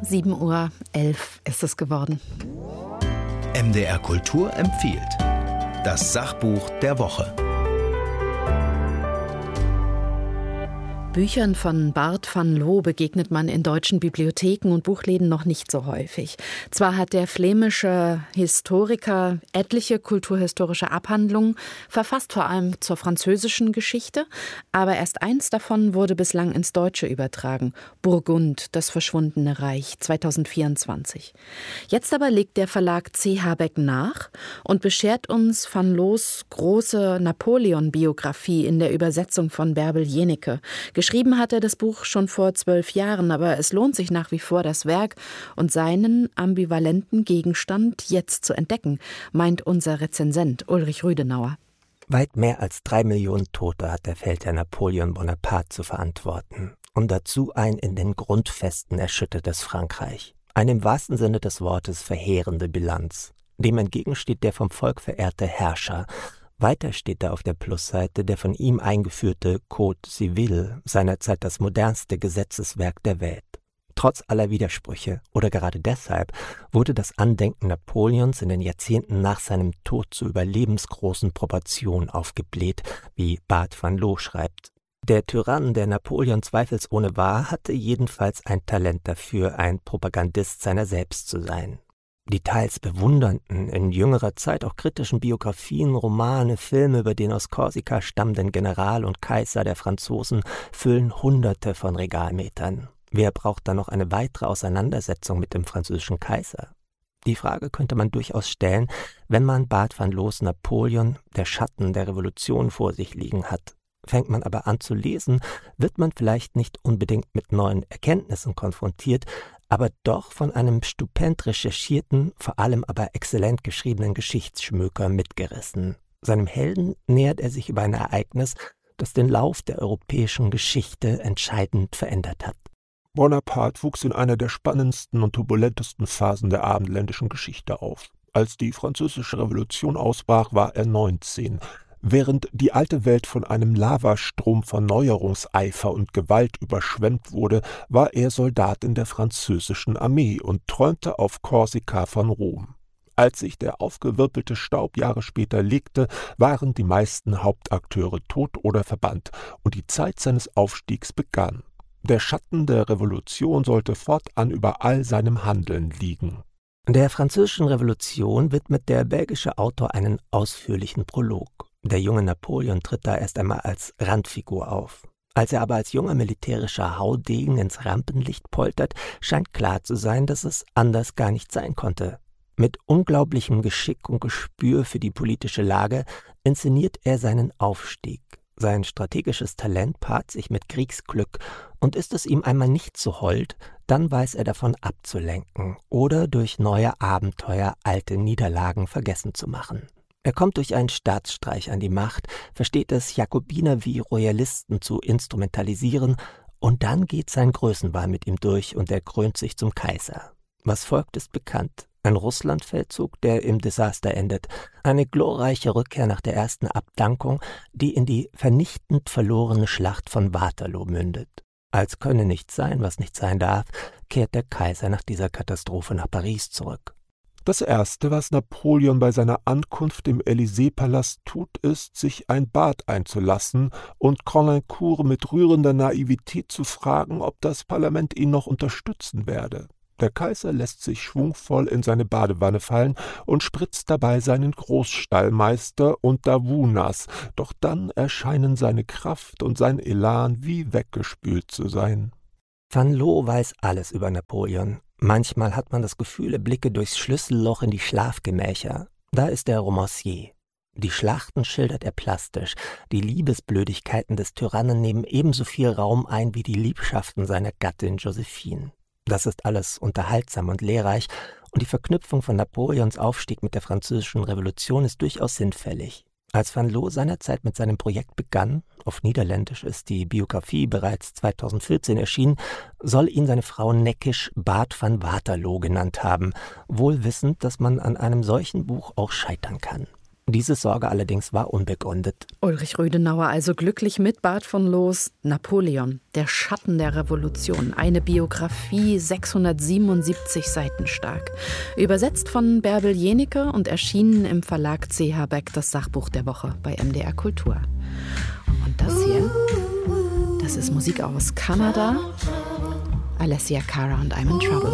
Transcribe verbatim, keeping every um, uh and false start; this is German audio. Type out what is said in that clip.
sieben Uhr elf ist es geworden. M D R Kultur empfiehlt das Sachbuch der Woche. Büchern von Bart van Loo begegnet man in deutschen Bibliotheken und Buchläden noch nicht so häufig. Zwar hat der flämische Historiker etliche kulturhistorische Abhandlungen verfasst, vor allem zur französischen Geschichte, aber erst eins davon wurde bislang ins Deutsche übertragen: Burgund, das verschwundene Reich, zweitausendvierundzwanzig. Jetzt aber legt der Verlag C H Beck nach und beschert uns van Loos große Napoleon-Biografie in der Übersetzung von Bärbel Jenecke. Geschrieben hat er das Buch schon vor zwölf Jahren, aber es lohnt sich nach wie vor, das Werk und seinen ambivalenten Gegenstand jetzt zu entdecken, meint unser Rezensent Ulrich Rüdenauer. Weit mehr als drei Millionen Tote hat der Feldherr Napoleon Bonaparte zu verantworten. Und dazu ein in den Grundfesten erschüttertes Frankreich. Eine im wahrsten Sinne des Wortes verheerende Bilanz. Dem entgegensteht der vom Volk verehrte Herrscher. Weiter steht da auf der Plusseite der von ihm eingeführte Code Civil, seinerzeit das modernste Gesetzeswerk der Welt. Trotz aller Widersprüche, oder gerade deshalb, wurde das Andenken Napoleons in den Jahrzehnten nach seinem Tod zu überlebensgroßen Proportionen aufgebläht, wie Bart van Loo schreibt. Der Tyrann, der Napoleon zweifelsohne war, hatte jedenfalls ein Talent dafür, ein Propagandist seiner selbst zu sein. Die teils bewundernden, in jüngerer Zeit auch kritischen Biografien, Romane, Filme über den aus Korsika stammenden General und Kaiser der Franzosen füllen Hunderte von Regalmetern. Wer braucht da noch eine weitere Auseinandersetzung mit dem französischen Kaiser? Die Frage könnte man durchaus stellen, wenn man Bart van Loos Napoleon, der Schatten der Revolution, vor sich liegen hat. Fängt man aber an zu lesen, wird man vielleicht nicht unbedingt mit neuen Erkenntnissen konfrontiert, aber doch von einem stupend recherchierten, vor allem aber exzellent geschriebenen Geschichtsschmöker mitgerissen. Seinem Helden nähert er sich über ein Ereignis, das den Lauf der europäischen Geschichte entscheidend verändert hat. Bonaparte wuchs in einer der spannendsten und turbulentesten Phasen der abendländischen Geschichte auf. Als die Französische Revolution ausbrach, war er neunzehn. Während die alte Welt von einem Lavastrom von Neuerungseifer und Gewalt überschwemmt wurde, war er Soldat in der französischen Armee und träumte auf Korsika von Rom. Als sich der aufgewirbelte Staub Jahre später legte, waren die meisten Hauptakteure tot oder verbannt, und die Zeit seines Aufstiegs begann. Der Schatten der Revolution sollte fortan über all seinem Handeln liegen. Der Französischen Revolution widmet der belgische Autor einen ausführlichen Prolog. Der junge Napoleon tritt da erst einmal als Randfigur auf. Als er aber als junger militärischer Haudegen ins Rampenlicht poltert, scheint klar zu sein, dass es anders gar nicht sein konnte. Mit unglaublichem Geschick und Gespür für die politische Lage inszeniert er seinen Aufstieg. Sein strategisches Talent paart sich mit Kriegsglück, und ist es ihm einmal nicht so hold, dann weiß er davon abzulenken oder durch neue Abenteuer alte Niederlagen vergessen zu machen. Er kommt durch einen Staatsstreich an die Macht, versteht es, Jakobiner wie Royalisten zu instrumentalisieren, und dann geht sein Größenwahn mit ihm durch und er krönt sich zum Kaiser. Was folgt, ist bekannt. Ein Russlandfeldzug, der im Desaster endet, eine glorreiche Rückkehr nach der ersten Abdankung, die in die vernichtend verlorene Schlacht von Waterloo mündet. Als könne nichts sein, was nicht sein darf, kehrt der Kaiser nach dieser Katastrophe nach Paris zurück. Das Erste, was Napoleon bei seiner Ankunft im Élysée-Palast tut, ist, sich ein Bad einzulassen und Caulaincourt mit rührender Naivität zu fragen, ob das Parlament ihn noch unterstützen werde. Der Kaiser lässt sich schwungvoll in seine Badewanne fallen und spritzt dabei seinen Großstallmeister und Davunas, doch dann erscheinen seine Kraft und sein Elan wie weggespült zu sein. Van Loo weiß alles über Napoleon. Manchmal hat man das Gefühl, er blicke durchs Schlüsselloch in die Schlafgemächer. Da ist der Romancier. Die Schlachten schildert er plastisch. Die Liebesblödigkeiten des Tyrannen nehmen ebenso viel Raum ein wie die Liebschaften seiner Gattin Josephine. Das ist alles unterhaltsam und lehrreich, und die Verknüpfung von Napoleons Aufstieg mit der Französischen Revolution ist durchaus sinnfällig. Als Van Loo seinerzeit mit seinem Projekt begann, auf Niederländisch ist die Biografie bereits zweitausendvierzehn erschienen, soll ihn seine Frau neckisch Bart van Waterloo genannt haben, wohl wissend, dass man an einem solchen Buch auch scheitern kann. Diese Sorge allerdings war unbegründet. Ulrich Rüdenauer also glücklich mit Bart von Loos. Napoleon, der Schatten der Revolution. Eine Biografie, sechshundertsiebenundsiebzig Seiten stark. Übersetzt von Bärbel Jenecke und erschienen im Verlag C H Beck, das Sachbuch der Woche bei M D R Kultur. Und das hier, das ist Musik aus Kanada. Alessia Cara und I'm in Trouble.